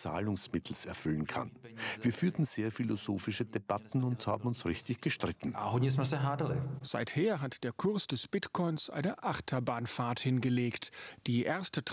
Zahlungsmittels erfüllen kann. Wir führten sehr philosophische Debatten und haben uns richtig gestritten. Seither hat der Kurs des Bitcoins eine Achterbahnfahrt hingelegt. Die erste